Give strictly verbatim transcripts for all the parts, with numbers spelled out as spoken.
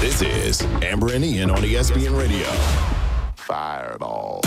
This is Amber and Ian on E S P N Radio. Fireball.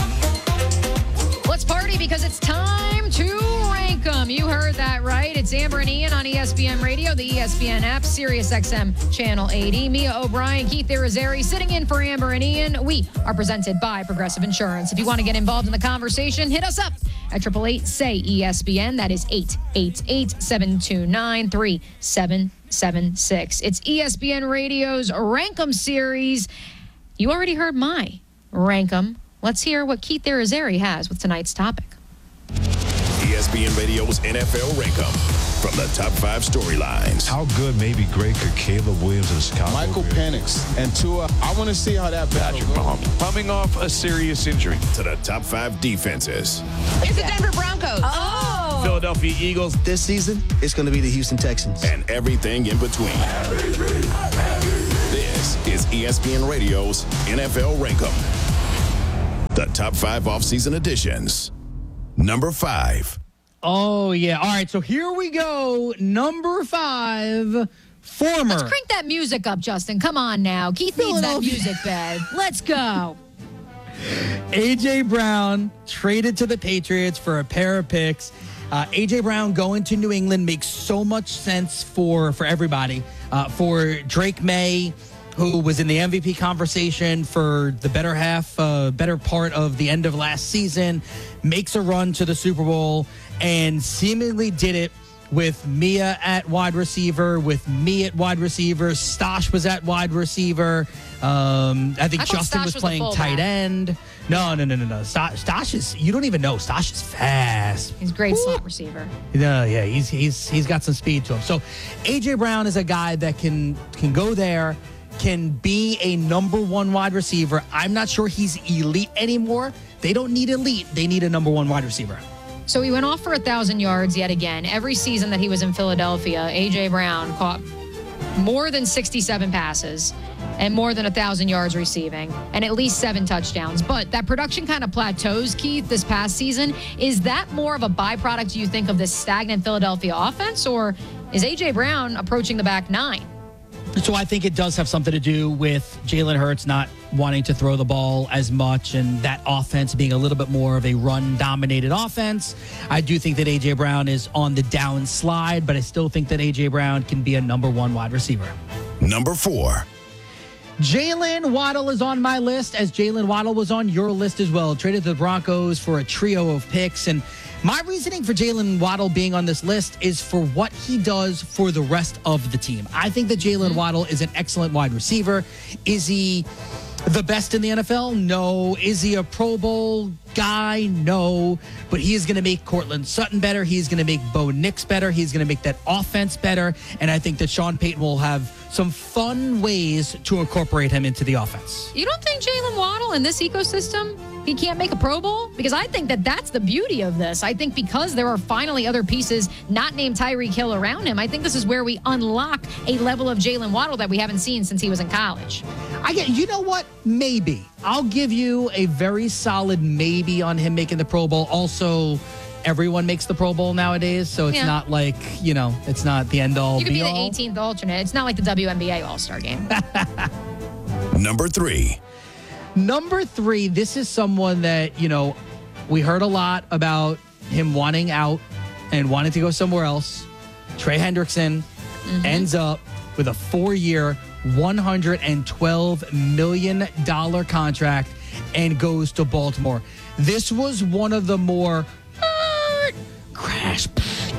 Let's party because it's time to rank 'em. You heard that right. It's Amber and Ian on E S P N Radio, the E S P N app, Sirius X M Channel eighty. Mia O'Brien, Keith Irizarry sitting in for Amber and Ian. We are presented by Progressive Insurance. If you want to get involved in the conversation, hit us up at eight eight eight, S A Y, E S P N. That is eight eight eight, seven two nine, three seven seven six. It's E S P N Radio's Rank 'em series. You already heard my Rank 'em. Let's hear what Keith Irizarry has with tonight's topic. E S P N Radio's N F L Rank 'em from the top five storylines. How good, maybe great, could Caleb Williams and Chicago Michael be? Penix and Tua. I want to see how that battle Patrick goes. Mahomes coming off a serious injury. To the top five defenses. It's the Denver Broncos. Oh! Philadelphia Eagles. This season, it's going to be the Houston Texans. And everything in between. This is E S P N Radio's N F L Rank 'em. The top five offseason editions. Number five. Oh, yeah. All right, so here we go. Number five, former. Let's crank that music up, Justin. Come on now. Keith needs that Philadelphia. music bed. Let's go. A J. Brown traded to the Patriots for a pair of picks. Uh, A J. Brown going to New England makes so much sense for, for everybody. Uh, for Drake May, who was in the M V P conversation for the better half, uh, better part of the end of last season, makes a run to the Super Bowl and seemingly did it with Mia at wide receiver, with me at wide receiver. Stosh was at wide receiver. Um, I think I thought Justin Stosh was was a playing fullback. tight end. No, no, no, no, no. Stosh, Stosh is, you don't even know. Stosh is fast. He's a great slot receiver. No, yeah, he's he's he's got some speed to him. So A J. Brown is a guy that can can go there, can be a number one wide receiver. I'm not sure he's elite anymore. They don't need elite. They need a number one wide receiver. So he went off for one thousand yards yet again. Every season that he was in Philadelphia, A J. Brown caught more than sixty-seven passes and more than one thousand yards receiving and at least seven touchdowns. But that production kind of plateaus, Keith, this past season. Is that more of a byproduct, do you think, of this stagnant Philadelphia offense, or is A J. Brown approaching the back nine? So I think it does have something to do with Jalen Hurts not wanting to throw the ball as much and that offense being a little bit more of a run-dominated offense. I do think that A J. Brown is on the downslide, but I still think that A J. Brown can be a number one wide receiver. Number four. Jalen Waddle is on my list, as Jalen Waddle was on your list as well. Traded to the Broncos for a trio of picks. And my reasoning for Jalen Waddle being on this list is for what he does for the rest of the team. I think that Jalen Waddle is an excellent wide receiver. Is he the best in the N F L? No. Is he a Pro Bowl guy? No. But he is going to make Cortland Sutton better. He's going to make Bo Nix better. He's going to make that offense better. And I think that Sean Payton will have some fun ways to incorporate him into the offense. You don't think Jalen Waddle in this ecosystem, he can't make a Pro Bowl? Because I think that that's the beauty of this. I think because there are finally other pieces not named Tyreek Hill around him, I think this is where we unlock a level of Jalen Waddle that we haven't seen since he was in college. I get, you know what? Maybe. I'll give you a very solid maybe on him making the Pro Bowl. Also, everyone makes the Pro Bowl nowadays, so it's Yeah. not like, you know, it's not the end all You could be be the all. eighteenth alternate. It's not like the W N B A All-Star game. Number three. Number three, this is someone that, you know, we heard a lot about him wanting out and wanting to go somewhere else. Trey Hendrickson ends up with a four-year, one hundred twelve million dollars contract and goes to Baltimore. This was one of the more uh, crash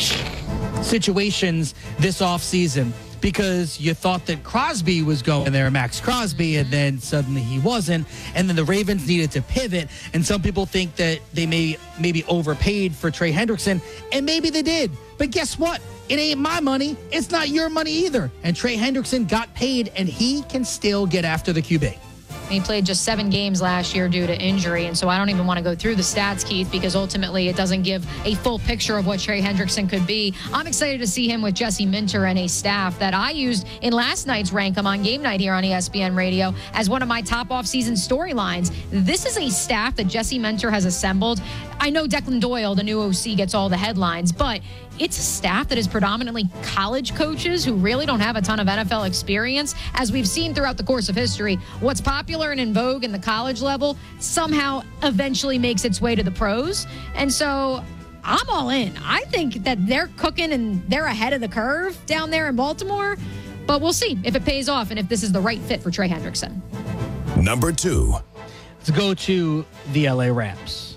situations this offseason, because you thought that Crosby was going there, Max Crosby, and then suddenly he wasn't. And then the Ravens needed to pivot. And some people think that they may maybe overpaid for Trey Hendrickson, and maybe they did. But guess what? It ain't my money. It's not your money either. And Trey Hendrickson got paid, and he can still get after the Q B. He played just seven games last year due to injury, and so I don't even want to go through the stats, Keith, because ultimately it doesn't give a full picture of what Trey Hendrickson could be. I'm excited to see him with Jesse Minter and a staff that I used in last night's Rank 'em on game night here on E S P N Radio as one of my top off-season storylines. This is a staff that Jesse Minter has assembled. I know Declan Doyle, the new O C, gets all the headlines, but it's a staff that is predominantly college coaches who really don't have a ton of N F L experience. As we've seen throughout the course of history, what's popular and in vogue in the college level somehow eventually makes its way to the pros. And so I'm all in. I think that they're cooking and they're ahead of the curve down there in Baltimore. But we'll see if it pays off and if this is the right fit for Trey Hendrickson. Number two. Let's go to the L A Rams.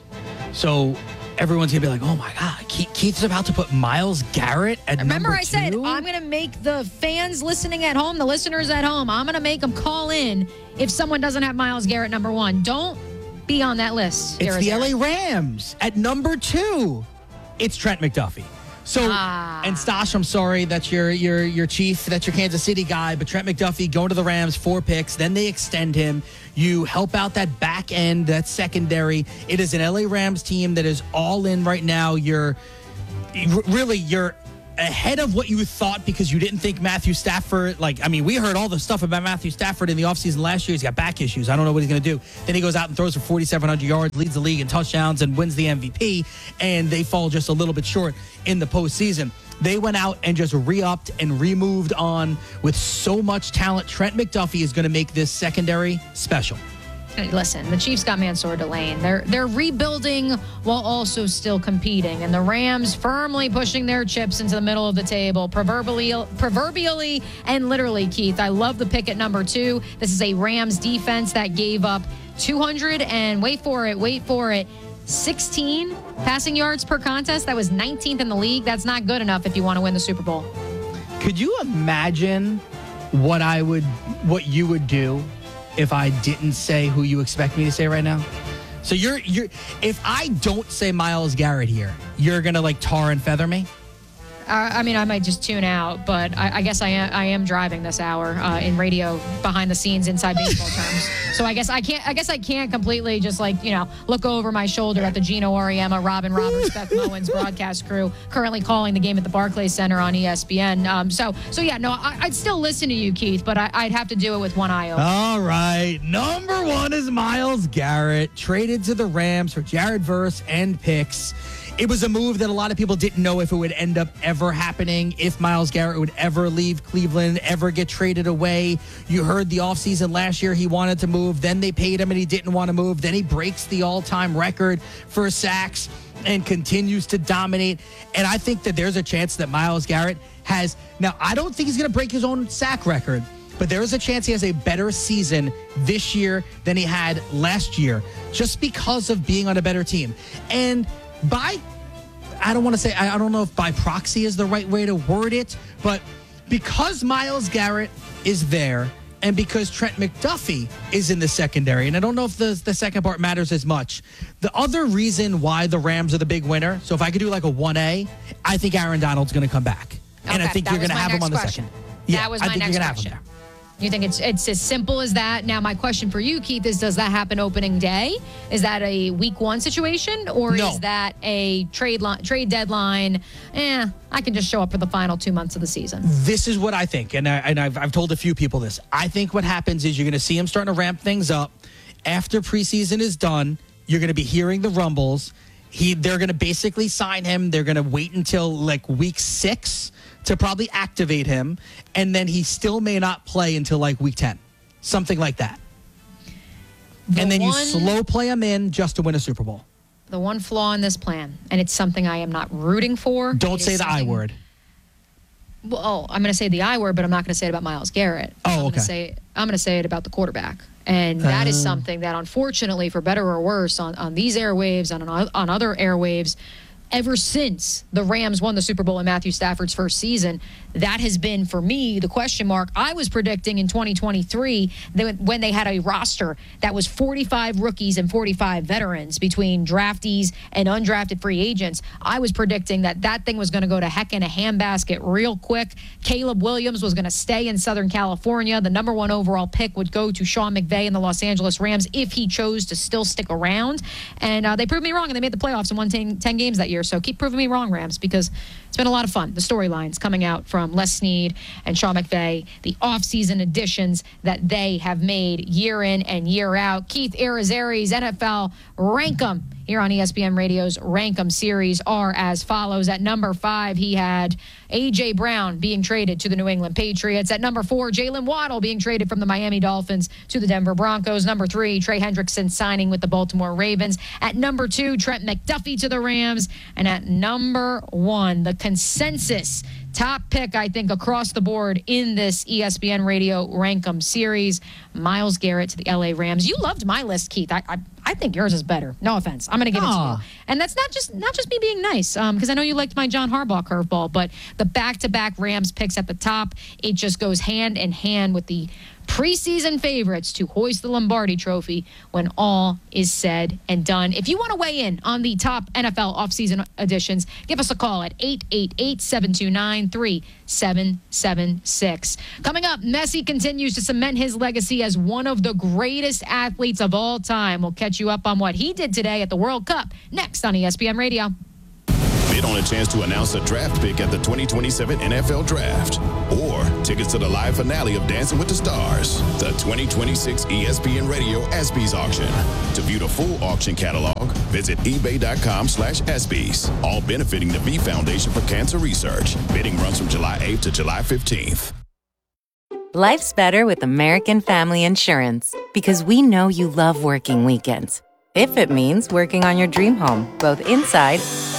So everyone's going to be like, oh, my God, Keith, Keith's about to put Myles Garrett at Remember number I said two? I'm going to make the fans listening at home, the listeners at home, I'm going to make them call in if someone doesn't have Myles Garrett number one. Don't be on that list. It's the L A Rams. At number two, it's Trent McDuffie. So, Ah. and Stash, I'm sorry, that's your your your chief, that's your Kansas City guy, but Trent McDuffie going to the Rams, four picks, then they extend him. You help out that back end, that secondary. It is an L A Rams team that is all in right now. You're really, you're ahead of what you thought because you didn't think Matthew Stafford, like, I mean, we heard all the stuff about Matthew Stafford in the offseason last year. He's got back issues. I don't know what he's going to do. Then he goes out and throws for forty-seven hundred yards, leads the league in touchdowns, and wins the M V P, and they fall just a little bit short in the postseason. They went out and just re-upped and removed on with so much talent. Trent McDuffie is going to make this secondary special. Hey, listen, the Chiefs got Mansour Delane. They're they're rebuilding while also still competing, and the Rams firmly pushing their chips into the middle of the table, proverbially, proverbially and literally. Keith, I love the pick at number two. This is a Rams defense that gave up two hundred and wait for it, wait for it, sixteen passing yards per contest. That was nineteenth in the league. That's not good enough if you want to win the Super Bowl. Could you imagine what I would, what you would do if I didn't say who you expect me to say right now? So you're you're if I don't say Myles Garrett here, you're gonna like tar and feather me? Uh, I mean, I might just tune out, but I, I guess I am, I am driving this hour uh, in radio behind the scenes inside baseball terms. So I guess I can't. I guess I can't completely just like you know look over my shoulder at the Gino Auriemma, Robin Roberts, Beth Mowins broadcast crew currently calling the game at the Barclays Center on E S P N. Um, so so yeah, no, I, I'd still listen to you, Keith, but I, I'd have to do it with one eye open. All right, number one is Myles Garrett, traded to the Rams for Jared Verse and picks. It was a move that a lot of people didn't know if it would end up ever happening, if Myles Garrett would ever leave Cleveland, ever get traded away. You heard the offseason last year he wanted to move. Then they paid him and he didn't want to move. Then he breaks the all-time record for sacks and continues to dominate. And I think that there's a chance that Myles Garrett has... Now, I don't think he's going to break his own sack record, but there is a chance he has a better season this year than he had last year just because of being on a better team. And by, I don't want to say, I don't know if by proxy is the right way to word it, but because Myles Garrett is there and because Trent McDuffie is in the secondary, and I don't know if the, the second part matters as much, the other reason why the Rams are the big winner, so if I could do like a one A, I think Aaron Donald's going to come back. Okay, and I think that you're was going to my have him on the next question. second. That Yeah, was I my think next you're going to have him question. there. You think it's it's as simple as that? Now, my question for you, Keith, is does that happen opening day? Is that a week one situation, or No. is that a trade line, trade deadline? Eh, I can just show up for the final two months of the season. This is what I think, and, I, and I've, I've told a few people this. I think what happens is you're going to see him starting to ramp things up. After preseason is done, you're going to be hearing the rumbles. He, they're going to basically sign him. They're going to wait until like week six to probably activate him, and then he still may not play until like week ten, something like that. The and then you one- slow play him in just to win a Super Bowl. The one flaw in this plan, and it's something I am not rooting for. Don't It say is the I something- word. Well, oh, I'm going to say the I word, but I'm not going to say it about Myles Garrett. Oh, I'm okay. Gonna say, I'm going to say it about the quarterback. And that is Oh. something that, unfortunately, for better or worse, on, on these airwaves and on, on other airwaves, ever since the Rams won the Super Bowl in Matthew Stafford's first season, that has been, for me, the question mark. I was predicting in twenty twenty-three that when they had a roster that was forty-five rookies and forty-five veterans between draftees and undrafted free agents, I was predicting that that thing was going to go to heck in a handbasket real quick. Caleb Williams was going to stay in Southern California. The number one overall pick would go to Sean McVay and the Los Angeles Rams if he chose to still stick around. And uh, they proved me wrong, and they made the playoffs and won ten, ten games that year. So keep proving me wrong, Rams, because it's been a lot of fun. The storylines coming out from Les Snead and Sean McVay, the offseason additions that they have made year in and year out. Keith Irizarry's N F L Rank 'em. here on E S P N Radio's Rank 'em series are as follows. At number five, he had A J. Brown being traded to the New England Patriots. At number four, Jalen Waddle being traded from the Miami Dolphins to the Denver Broncos. Number three, Trey Hendrickson signing with the Baltimore Ravens. At number two, Trent McDuffie to the Rams. And at number one, the consensus top pick, I think, across the board in this E S P N Radio Rank 'em series, Myles Garrett to the L A Rams. You loved my list, Keith. I I, I think yours is better. No offense. I'm going to give Aww. it to you. And that's not just not just me being nice, because um, I know you liked my John Harbaugh curveball, but the back-to-back Rams picks at the top, it just goes hand in hand with the preseason favorites to hoist the Lombardi Trophy when all is said and done. If you want to weigh in on the top N F L offseason editions, give us a call at eight eight eight, seven two nine, three seven seven six. Coming up, Messi continues to cement his legacy as one of the greatest athletes of all time. We'll catch you up on what he did today at the World Cup next on E S P N Radio. Bid on a chance to announce a draft pick at the twenty twenty-seven N F L Draft, or tickets to the live finale of Dancing with the Stars, the twenty twenty-six E S P N Radio ESPYs auction. To view the full auction catalog, visit ebay.com slash ESPYs, all benefiting the V Foundation for Cancer Research. Bidding runs from July eighth to July fifteenth. Life's better with American Family Insurance, because we know you love working weekends. If it means working on your dream home, both inside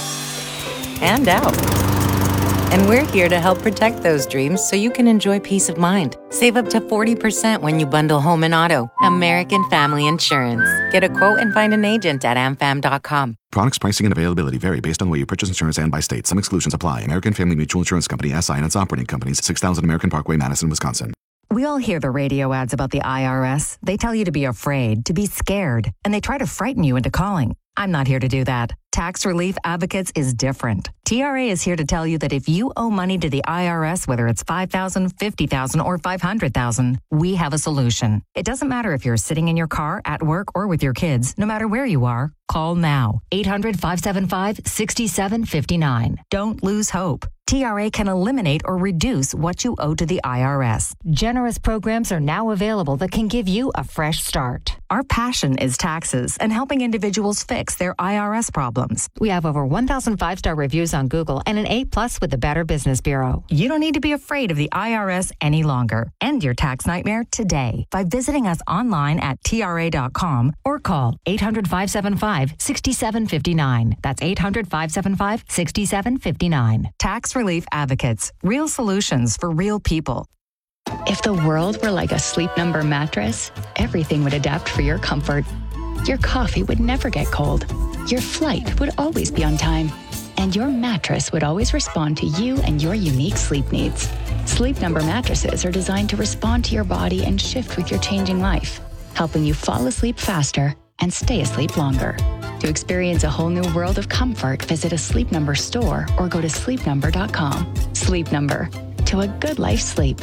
and out. And we're here to help protect those dreams so you can enjoy peace of mind. Save up to forty percent when you bundle home and auto. American Family Insurance. Get a quote and find an agent at am fam dot com. Products, pricing, and availability vary based on the way you purchase insurance and by state. Some exclusions apply. American Family Mutual Insurance Company, S I and its operating companies, six thousand American Parkway, Madison, Wisconsin. We all hear the radio ads about the I R S. They tell you to be afraid, to be scared, and they try to frighten you into calling. I'm not here to do that. Tax Relief Advocates is different. T R A is here to tell you that if you owe money to the I R S, whether it's five thousand dollars, fifty thousand dollars, or five hundred thousand dollars, we have a solution. It doesn't matter if you're sitting in your car, at work, or with your kids. No matter where you are, call now. eight hundred, five seven five, six seven five nine. Don't lose hope. T R A can eliminate or reduce what you owe to the I R S. Generous programs are now available that can give you a fresh start. Our passion is taxes and helping individuals fix their I R S problems. We have over one thousand five-star reviews on Google and an A plus with the Better Business Bureau. You don't need to be afraid of the I R S any longer. End your tax nightmare today by visiting us online at T R A dot com or call eight hundred, five seven five, six seven five nine. That's eight hundred, five seven five, six seven five nine. Tax Relief Advocates. Real solutions for real people. If the world were like a Sleep Number mattress, everything would adapt for your comfort. Your coffee would never get cold. Your flight would always be on time. And your mattress would always respond to you and your unique sleep needs. Sleep Number mattresses are designed to respond to your body and shift with your changing life, helping you fall asleep faster and stay asleep longer. To experience a whole new world of comfort, visit a Sleep Number store or go to sleep number dot com. Sleep Number. To a good life's sleep.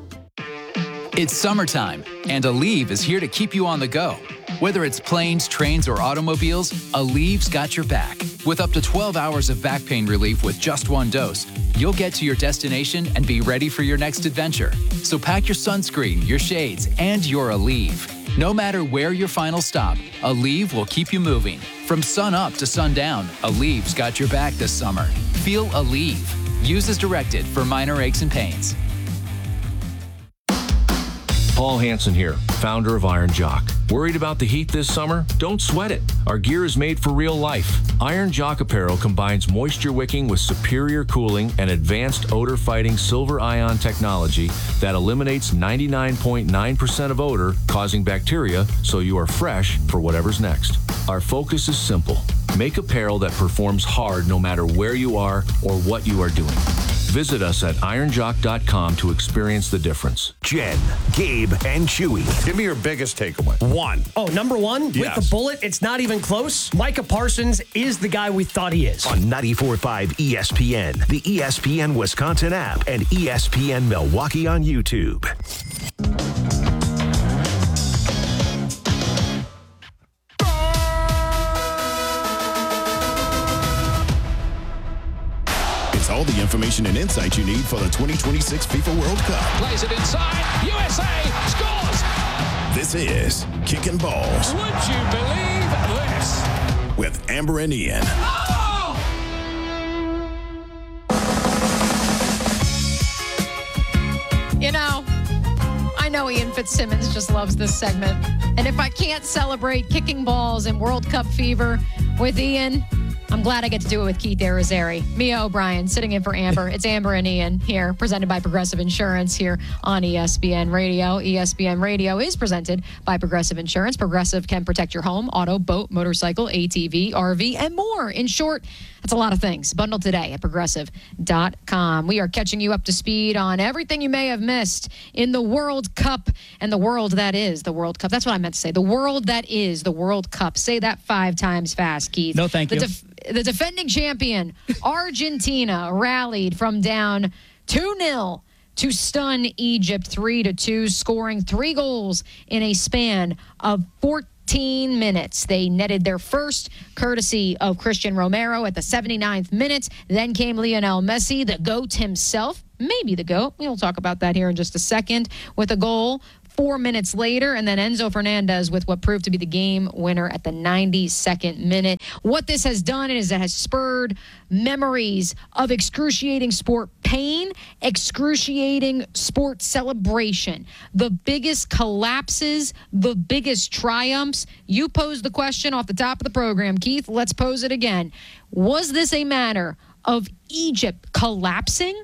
It's summertime, and Aleve is here to keep you on the go. Whether it's planes, trains, or automobiles, Aleve's got your back. With up to twelve hours of back pain relief with just one dose, you'll get to your destination and be ready for your next adventure. So pack your sunscreen, your shades, and your Aleve. No matter where your final stop, Aleve will keep you moving. From sun up to sundown, Aleve's got your back this summer. Feel Aleve. Use as directed for minor aches and pains. Paul Hansen here, founder of Iron Jock. Worried about the heat this summer? Don't sweat it. Our gear is made for real life. Iron Jock apparel combines moisture wicking with superior cooling and advanced odor-fighting silver ion technology that eliminates ninety-nine point nine percent of odor causing bacteria, so you are fresh for whatever's next. Our focus is simple. Make apparel that performs hard no matter where you are or what you are doing. Visit us at iron jock dot com to experience the difference. Jen, Gabe, and Chewy. Give me your biggest takeaway. One. Oh, number one? Yes. With the bullet, it's not even close. Micah Parsons is the guy we thought he is. On ninety-four point five E S P N, the E S P N Wisconsin app, and E S P N Milwaukee on YouTube. All the information and insight you need for the twenty twenty-six FIFA World Cup. Plays it inside. U S A scores. This is Kicking Balls. Would you believe this? with Amber and Ian. You know, I know Ian Fitzsimmons just loves this segment. And if I can't celebrate kicking balls in World Cup fever with Ian, I'm glad I get to do it with Keith Arizari. Mia O'Brien sitting in for Amber. It's Amber and Ian here, presented by Progressive Insurance here on E S P N Radio. E S P N Radio is presented by Progressive Insurance. Progressive can protect your home, auto, boat, motorcycle, A T V, R V, and more. In short, that's a lot of things. Bundle today at progressive dot com. We are catching you up to speed on everything you may have missed in the World Cup and the world that is the World Cup. That's what I meant to say. The world that is the World Cup. Say that five times fast, Keith. No, thank the you. Def- the defending champion, Argentina, rallied from down two nil to stun Egypt three to two, scoring three goals in a span of fourteen minutes. They netted their first, courtesy of Christian Romero at the seventy-ninth minute. Then came Lionel Messi, the GOAT himself, maybe the GOAT. We'll talk about that here in just a second, with a goal four minutes later, and then Enzo Fernandez with what proved to be the game winner at the ninety-second minute. What this has done is it has spurred memories of excruciating sport pain, excruciating sport celebration, the biggest collapses, the biggest triumphs. You posed the question off the top of the program, Keith. Let's pose it again. Was this a matter of Egypt collapsing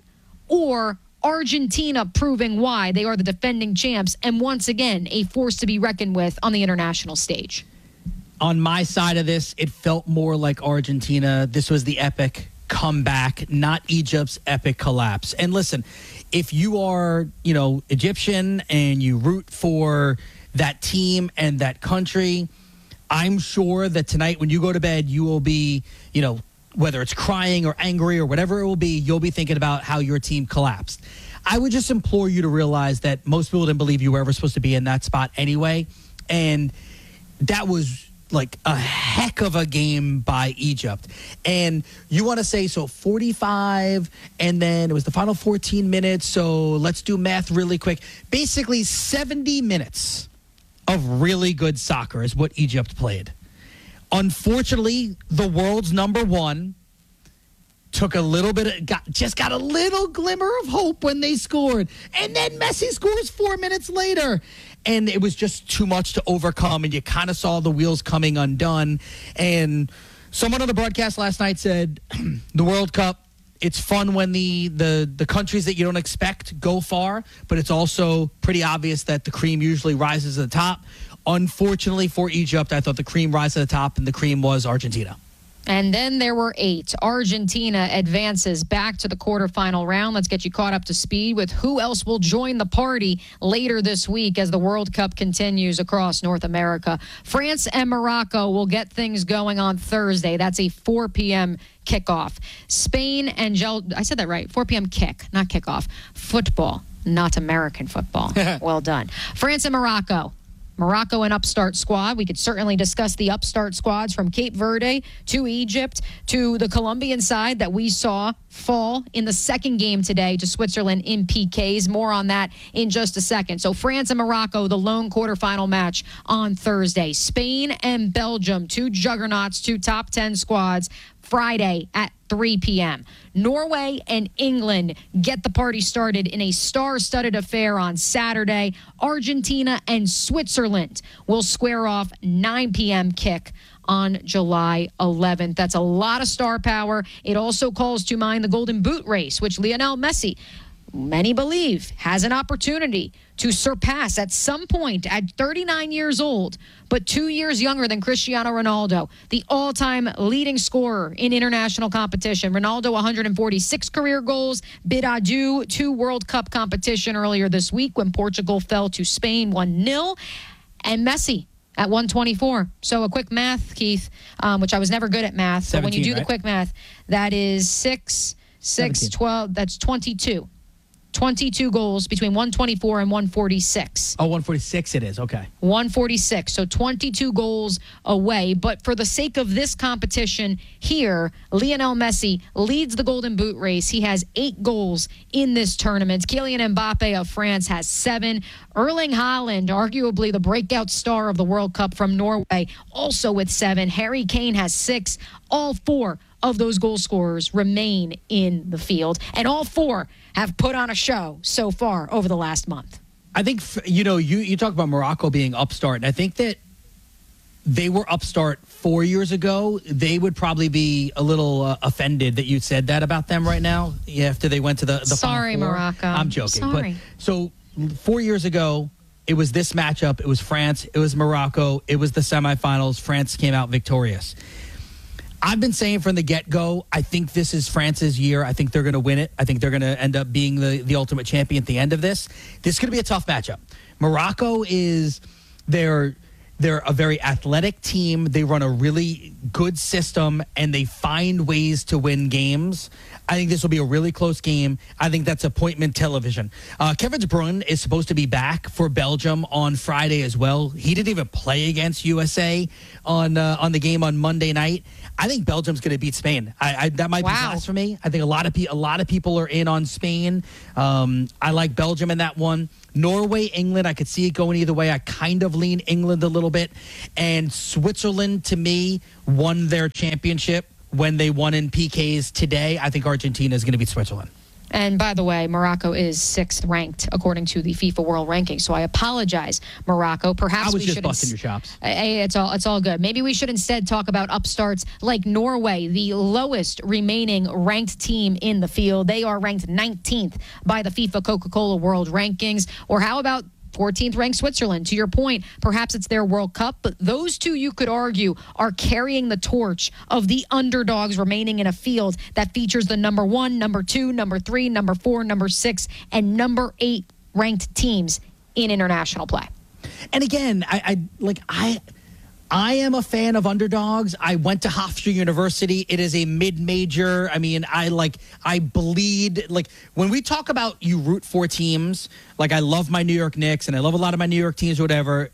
or Argentina proving why they are the defending champs and once again a force to be reckoned with on the international stage? On my side of this, it felt more like Argentina. This was the epic comeback, not Egypt's epic collapse. And listen, if you are, you know, Egyptian and you root for that team and that country, I'm sure that tonight when you go to bed, you will be, you know, whether it's crying or angry or whatever it will be, you'll be thinking about how your team collapsed. I would just implore you to realize that most people didn't believe you were ever supposed to be in that spot anyway. And that was like a heck of a game by Egypt. And you want to say, so forty-five, and then it was the final fourteen minutes. So let's do math really quick. Basically seventy minutes of really good soccer is what Egypt played. Unfortunately, the world's number one took a little bit of, got, just got a little glimmer of hope when they scored. And then Messi scores four minutes later. And it was just too much to overcome. And you kind of saw the wheels coming undone. And someone on the broadcast last night said, the World Cup, it's fun when the, the, the countries that you don't expect go far. But it's also pretty obvious that the cream usually rises to the top. Unfortunately for Egypt, I thought the cream rise to the top, and the cream was Argentina. And then there were eight. Argentina advances back to the quarterfinal round. Let's get you caught up to speed with who else will join the party later this week as the World Cup continues across North America. France and Morocco will get things going on Thursday. That's a four p.m. kickoff. Spain and Gel- I said that right. four p.m. kick, not kickoff. Football, not American football. Well done. France and Morocco. Morocco, an upstart squad. We could certainly discuss the upstart squads from Cape Verde to Egypt to the Colombian side that we saw fall in the second game today to Switzerland in P Ks. More on that in just a second. So France and Morocco, the lone quarterfinal match on Thursday. Spain and Belgium, two juggernauts, two top ten squads, Friday at three p.m. Norway and England get the party started in a star-studded affair on Saturday. Argentina and Switzerland will square off nine p.m. kick on July eleventh. That's a lot of star power. It also calls to mind the Golden Boot race, which Lionel Messi, many believe, has an opportunity to surpass at some point at thirty-nine years old, but two years younger than Cristiano Ronaldo, the all-time leading scorer in international competition. Ronaldo, one hundred forty-six career goals, bid adieu to World Cup competition earlier this week when Portugal fell to Spain one nil, and Messi at one twenty-four. So a quick math, Keith, um, which I was never good at math, but when you do right? the quick math, that is six, six, twelve, that's twenty-two. twenty-two goals between one twenty-four and one forty-six. Oh, one forty-six it is. Okay. one forty-six, so twenty-two goals away. But for the sake of this competition here, Lionel Messi leads the Golden Boot race. He has eight goals in this tournament. Kylian Mbappe of France has seven. Erling Haaland, arguably the breakout star of the World Cup from Norway, also with seven. Harry Kane has six. All four of those goal scorers remain in the field, and all four have put on a show so far over the last month. I think, you know, you, you talk about Morocco being upstart, and I think that they were upstart four years ago. They would probably be a little uh, offended that you said that about them right now after they went to the, the Sorry, Final Four. Morocco. I'm joking. Sorry. But so four years ago, it was this matchup. It was France. It was Morocco. It was the semifinals. France came out victorious. I've been saying from the get-go, I think this is France's year. I think they're going to win it. I think they're going to end up being the, the ultimate champion at the end of this. This is going to be a tough matchup. Morocco is they're they're a very athletic team. They run a really good system, and they find ways to win games. I think this will be a really close game. I think that's appointment television. Uh, Kevin De Bruyne is supposed to be back for Belgium on Friday as well. He didn't even play against U S A on uh, on the game on Monday night. I think Belgium's going to beat Spain. I, I, that might wow. be fast for me. I think a lot of pe- a lot of people are in on Spain. Um, I like Belgium in that one. Norway, England, I could see it going either way. I kind of lean England a little bit. And Switzerland, to me, won their championship when they won in P Ks today. I think Argentina is going to beat Switzerland. And by the way, Morocco is sixth ranked according to the FIFA World Ranking. So I apologize, Morocco. Perhaps I was we just should busting your chops. Hey, it's all it's all good. Maybe we should instead talk about upstarts like Norway, the lowest remaining ranked team in the field. They are ranked nineteenth by the FIFA Coca-Cola World Rankings. Or how about fourteenth ranked Switzerland? To your point, perhaps it's their World Cup, but those two, you could argue, are carrying the torch of the underdogs remaining in a field that features the number one, number two, number three, number four, number six, and number eight ranked teams in international play. And again, I, I like I I am a fan of underdogs. I went to Hofstra University. It is a mid-major. I mean, I like, I bleed. Like, when we talk about you root for teams, like I love my New York Knicks and I love a lot of my New York teams or whatever,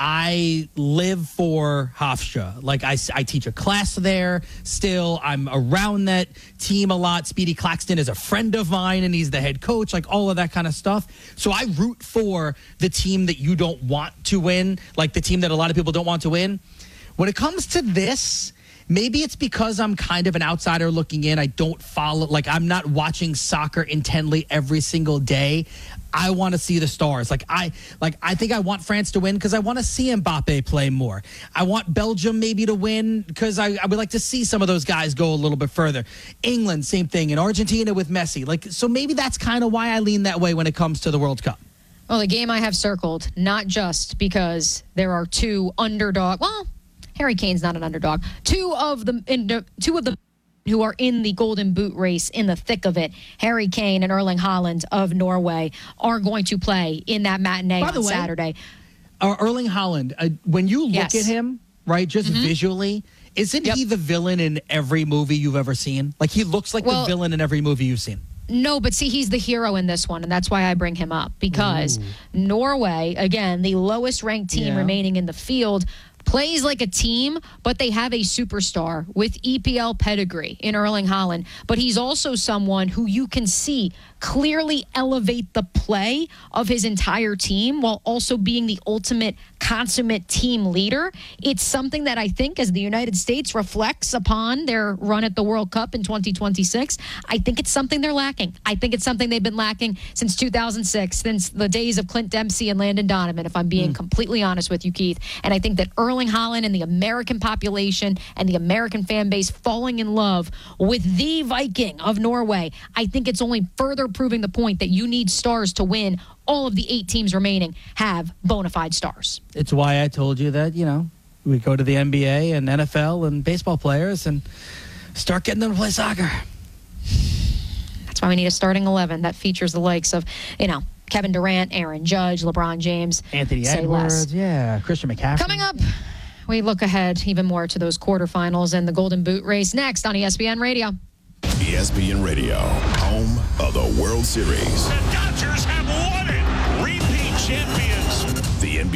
I live for Hofstra. Like, I, I teach a class there still. I'm around that team a lot. Speedy Claxton is a friend of mine, and he's the head coach, like all of that kind of stuff. So I root for the team that you don't want to win, like the team that a lot of people don't want to win. When it comes to this, maybe it's because I'm kind of an outsider looking in. I don't follow, like I'm not watching soccer intently every single day. I want to see the stars. Like I like I think I want France to win because I want to see Mbappe play more. I want Belgium maybe to win because I, I would like to see some of those guys go a little bit further. England, same thing. And Argentina with Messi. Like, so maybe that's kind of why I lean that way when it comes to the World Cup. Well, the game I have circled, not just because there are two underdog. Well, Harry Kane's not an underdog. Two of the in, two of the who are in the Golden Boot race in the thick of it, Harry Kane and Erling Haaland of Norway, are going to play in that matinee By on the way, Saturday. Uh, Erling Haaland, uh, when you look Yes. at him, right, just Mhm. visually, isn't Yep. he the villain in every movie you've ever seen? Like, he looks like Well, the villain in every movie you've seen. No, but see, he's the hero in this one, and that's why I bring him up. Because Ooh. Norway, again, the lowest ranked team Yeah. remaining in the field, plays like a team, but they have a superstar with E P L pedigree in Erling Haaland. But he's also someone who you can see clearly elevate the play of his entire team while also being the ultimate consummate team leader. It's something that I think, as the United States reflects upon their run at the World Cup in twenty twenty-six, I think it's something they're lacking. I think it's something they've been lacking since two thousand six, since the days of Clint Dempsey and Landon Donovan, if I'm being mm. completely honest with you, Keith. And I think that Erling Haaland and the American population and the American fan base falling in love with the Viking of Norway, I think it's only further proving the point that you need stars to win. All of the eight teams remaining have bona fide stars. It's why I told you that, you know, we go to the N B A and N F L and baseball players and start getting them to play soccer. That's why we need a starting eleven that features the likes of, you know, Kevin Durant, Aaron Judge, LeBron James. Anthony Say Edwards, less. yeah, Christian McCaffrey. Coming up, we look ahead even more to those quarterfinals and the Golden Boot race next on E S P N Radio. E S P N Radio, home of the World Series.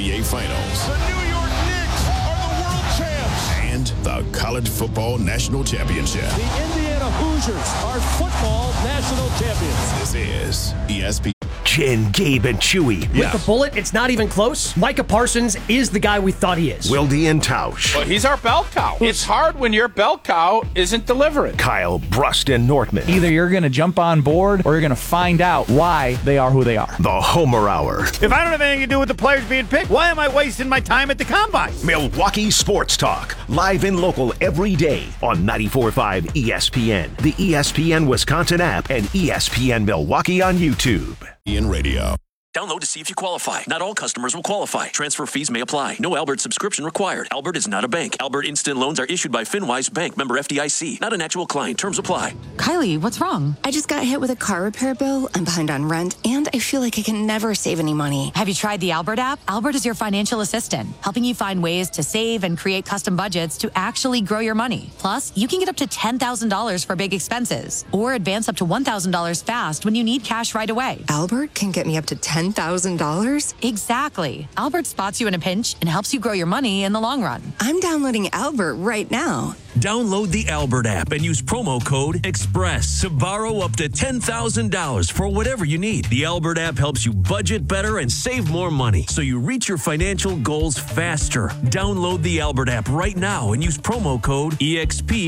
A Finals. The New York Knicks are the world champs. And the College Football National Championship. The Indiana Hoosiers are football national champions. This is E S P N. Jen, Gabe, and Chewy. With yeah. the bullet, it's not even close. Micah Parsons is the guy we thought he is. Wildy and Tausch. Well, he's our bell cow. It's hard when your bell cow isn't delivering. Kyle, Brust, and Nortman. Either you're going to jump on board or you're going to find out why they are who they are. The Homer Hour. If I don't have anything to do with the players being picked, why am I wasting my time at the Combine? Milwaukee Sports Talk. Live and local every day on ninety-four point five E S P N, the E S P N Wisconsin app, and E S P N Milwaukee on YouTube. In radio. Download to see if you qualify. Not all customers will qualify. Transfer fees may apply. No Albert subscription required. Albert is not a bank. Albert Instant Loans are issued by FinWise Bank, member F D I C. Not an actual client. Terms apply. Kylie, what's wrong? I just got hit with a car repair bill. I'm behind on rent, and I feel like I can never save any money. Have you tried the Albert app? Albert is your financial assistant, helping you find ways to save and create custom budgets to actually grow your money. Plus, you can get up to ten thousand dollars for big expenses, or advance up to one thousand dollars fast when you need cash right away. Albert can get me up to ten thousand dollars? Exactly. Albert spots you in a pinch and helps you grow your money in the long run. I'm downloading Albert right now. Download the Albert app and use promo code EXPRESS to borrow up to ten thousand dollars for whatever you need. The Albert app helps you budget better and save more money so you reach your financial goals faster. Download the Albert app right now and use promo code E X P